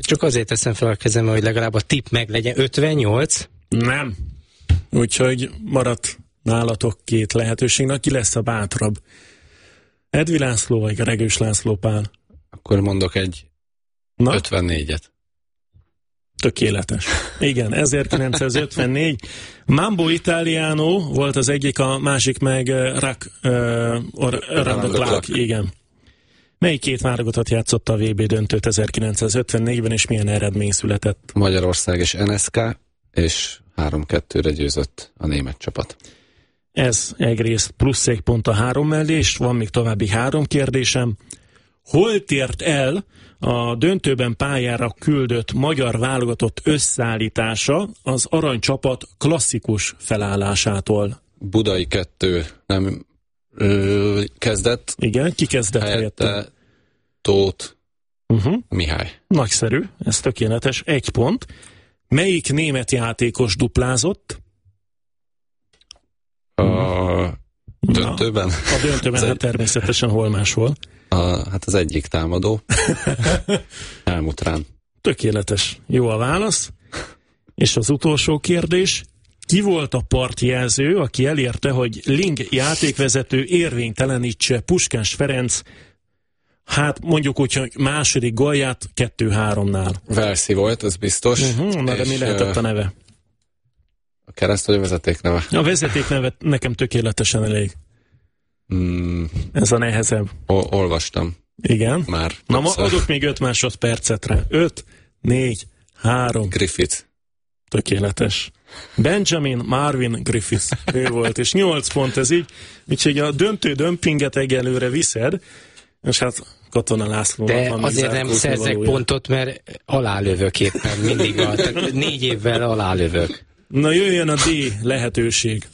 Csak azért teszem fel a kezembe, hogy legalább a tipp meg legyen. 58? Nem. Úgyhogy maradt nálatok 2 lehetőség. Ki lesz a bátrabb? Edvi László vagy Regős László Pál? Akkor mondok egy 54-et. Tökéletes. Igen, 1954. Mambo Italiano volt az egyik, a másik meg Rock Around the Clock. Igen. Melyik 2 válogatott játszotta a VB döntőt 1954-ben, és milyen eredmény született? Magyarország és NSK, és 3-2-re győzött a német csapat. Ez egyrészt plusz 1 pont a 3 mellé, és van még további 3 kérdésem. Hol tért el a döntőben pályára küldött magyar válogatott összeállítása az aranycsapat klasszikus felállásától? Budai 2 nem kezdett. Igen, ki kezdett helyette? Tóth Mihály. Nagyszerű, ez tökéletes. 1 pont. Melyik német játékos duplázott? A döntőben? A döntőben, hát természetesen hol máshol. Hát az egyik támadó. Helmut Rahn. Tökéletes. Jó a válasz. És az utolsó kérdés. Ki volt a partjelző, aki elérte, hogy Ling játékvezető érvénytelenítse Puskás Ferenc, hát mondjuk úgy, hogy második gólját 2-3-nál? Velszi volt, ez biztos. Na, de mi lehetett a neve? A kereszt vagy a vezetékneve? A vezetékneve nekem tökéletesen elég. Ez a nehezebb. Olvastam. Igen? Már. Na, adok még 5 másodpercet rá. 5, 4, 3. Griffith. Tökéletes. Benjamin Marvin Griffith. Ő volt, és 8 pont ez így. Úgyhogy a döntő dömpinget egyelőre viszed, és hát Katona Lászlónak de van azért nem szerzek pontot, mert alálövök éppen mindig. 4 évvel alálövök. Na jöjjön a D lehetőség.